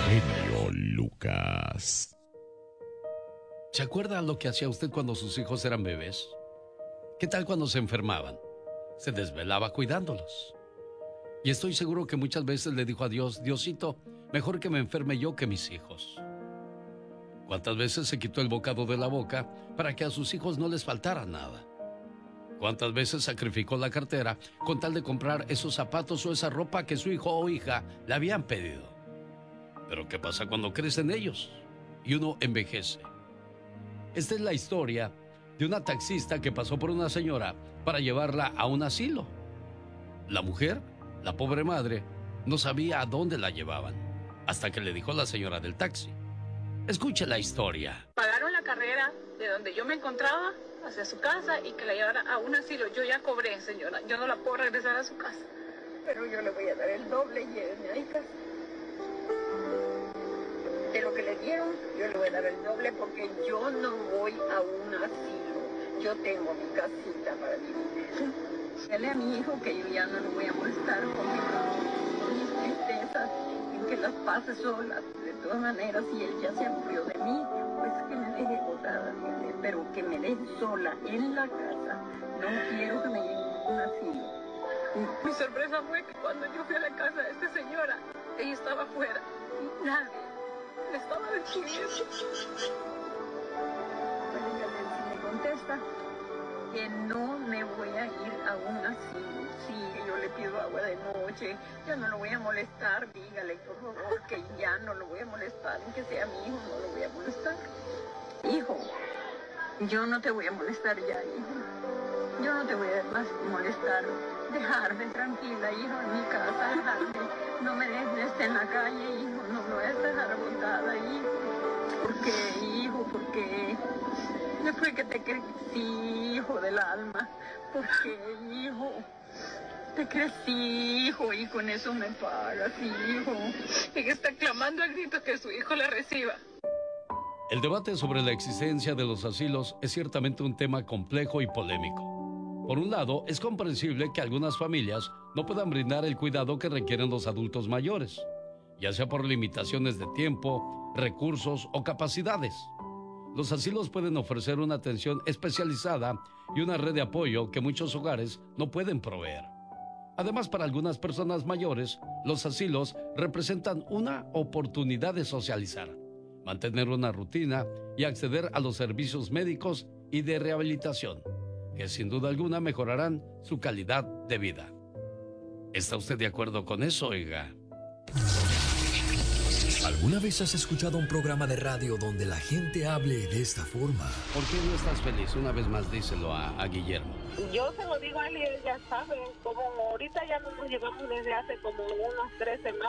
genio Lucas. ¿Se acuerda lo que hacía usted cuando sus hijos eran bebés? ¿Qué tal cuando se enfermaban? Se desvelaba cuidándolos. Y estoy seguro que muchas veces le dijo a Dios: Diosito, mejor que me enferme yo que mis hijos. ¿Cuántas veces se quitó el bocado de la boca para que a sus hijos no les faltara nada? ¿Cuántas veces sacrificó la cartera con tal de comprar esos zapatos o esa ropa que su hijo o hija le habían pedido? Pero ¿qué pasa cuando crecen ellos y uno envejece? Esta es la historia de una taxista que pasó por una señora para llevarla a un asilo. La mujer, la pobre madre, no sabía a dónde la llevaban, hasta que le dijo a la señora del taxi. Escuche la historia. Pagaron la carrera de donde yo me encontraba hacia su casa y que la llevara a un asilo. Yo ya cobré, señora. Yo no la puedo regresar a su casa. Pero yo le voy a dar el doble y lléveme a mi casa. De lo que le dieron, yo le voy a dar el doble porque yo no voy a un asilo. Yo tengo mi casita para vivir. Dile a mi hijo que yo ya no lo voy a molestar con mis tristezas, en que las pase solas. De todas maneras, si él ya se aburrió de mí, pues que me deje botada, pero que me deje sola en la casa. No quiero que me lleve a un asilo. Mi sorpresa fue que cuando yo fui a la casa de esta señora, ella estaba afuera y nadie le estaba despidiendo. Bueno, si me contesta que no me voy a ir a un asilo. Sí, yo le pido agua de noche, yo no lo voy a molestar, dígale por favor que ya no lo voy a molestar, que sea mi hijo, no lo voy a molestar. Hijo, yo no te voy a molestar ya, hijo. Yo no te voy a más molestar. Dejarme tranquila, hijo, en mi casa, dejarme. No me dejes en la calle, hijo, no me voy a dejar botada, hijo. ¿Por qué, hijo? ¿Por qué? Después que te crecí, hijo del alma. ¿Por qué, hijo? Te crecí, hijo, y con eso me pagas, hijo. Ella está clamando a gritos que su hijo la reciba. El debate sobre la existencia de los asilos es ciertamente un tema complejo y polémico. Por un lado, es comprensible que algunas familias no puedan brindar el cuidado que requieren los adultos mayores, ya sea por limitaciones de tiempo, recursos o capacidades. Los asilos pueden ofrecer una atención especializada y una red de apoyo que muchos hogares no pueden proveer. Además, para algunas personas mayores, los asilos representan una oportunidad de socializar, mantener una rutina y acceder a los servicios médicos y de rehabilitación, que sin duda alguna mejorarán su calidad de vida. ¿Está usted de acuerdo con eso, oiga? ¿Alguna vez has escuchado un programa de radio donde la gente hable de esta forma? ¿Por qué no estás feliz? Una vez más díselo a Guillermo. Yo se lo digo a él y él ya sabe, como ahorita ya nos llevamos desde hace como unas 3 semanas.